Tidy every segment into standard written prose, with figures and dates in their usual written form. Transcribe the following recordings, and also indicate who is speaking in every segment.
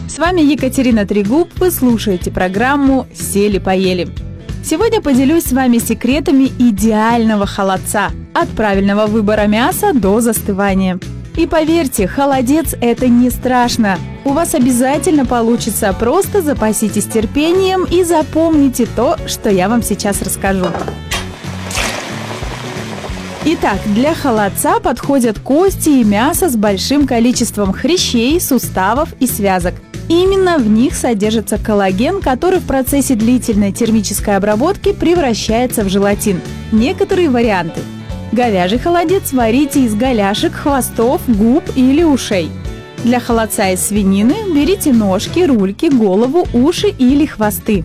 Speaker 1: С вами Екатерина Трегуб, вы слушаете программу «Сели-поели». Сегодня поделюсь с вами секретами идеального холодца. От правильного выбора мяса до застывания. И поверьте, холодец – это не страшно. У вас обязательно получится, просто запаситесь терпением и запомните то, что я вам сейчас расскажу. Итак, для холодца подходят кости и мясо с большим количеством хрящей, суставов и связок. Именно в них содержится коллаген, который в процессе длительной термической обработки превращается в желатин. Некоторые варианты. Говяжий холодец варите из голяшек, хвостов, губ или ушей. Для холодца из свинины берите ножки, рульки, голову, уши или хвосты.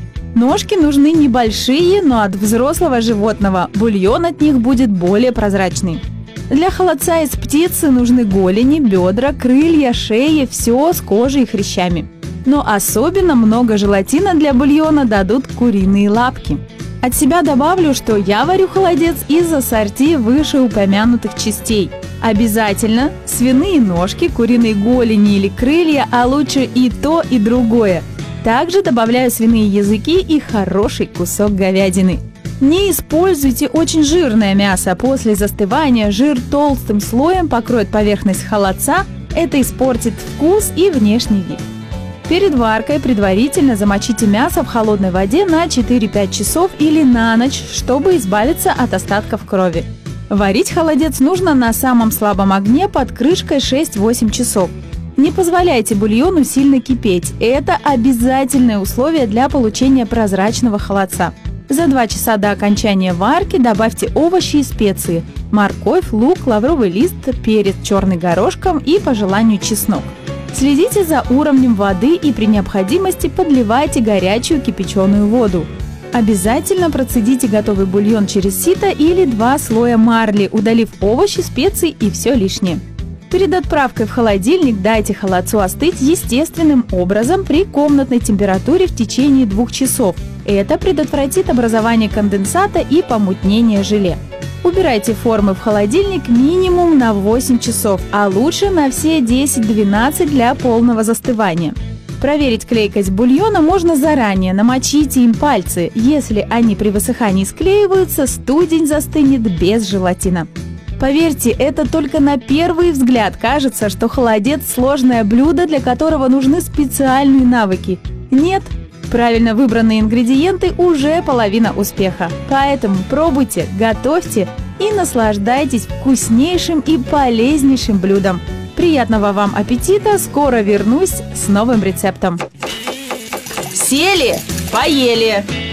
Speaker 1: Ножки нужны небольшие, но от взрослого животного. Бульон от них будет более прозрачный. Для холодца из птицы нужны голени, бедра, крылья, шея, все с кожей и хрящами. Но особенно много желатина для бульона дадут куриные лапки. От себя добавлю, что я варю холодец из ассорти вышеупомянутых частей. Обязательно свиные ножки, куриные голени или крылья, а лучше и то, и другое. Также добавляю свиные языки и хороший кусок говядины. Не используйте очень жирное мясо. После застывания жир толстым слоем покроет поверхность холодца. Это испортит вкус и внешний вид. Перед варкой предварительно замочите мясо в холодной воде на 4-5 часов или на ночь, чтобы избавиться от остатков крови. Варить холодец нужно на самом слабом огне под крышкой 6-8 часов. Не позволяйте бульону сильно кипеть. Это обязательное условие для получения прозрачного холодца. За 2 часа до окончания варки добавьте овощи и специи – морковь, лук, лавровый лист, перец черный горошком и, по желанию, чеснок. Следите за уровнем воды и при необходимости подливайте горячую кипяченую воду. Обязательно процедите готовый бульон через сито или 2 слоя марли, удалив овощи, специи и все лишнее. Перед отправкой в холодильник дайте холодцу остыть естественным образом при комнатной температуре в течение 2 часов. Это предотвратит образование конденсата и помутнение желе. Убирайте формы в холодильник минимум на 8 часов, а лучше на все 10-12 для полного застывания. Проверить клейкость бульона можно заранее, намочите им пальцы. Если они при высыхании склеиваются, студень застынет без желатина. Поверьте, это только на первый взгляд кажется, что холодец – сложное блюдо, для которого нужны специальные навыки. Нет, правильно выбранные ингредиенты уже половина успеха. Поэтому пробуйте, готовьте и наслаждайтесь вкуснейшим и полезнейшим блюдом. Приятного вам аппетита! Скоро вернусь с новым рецептом. Сели, поели!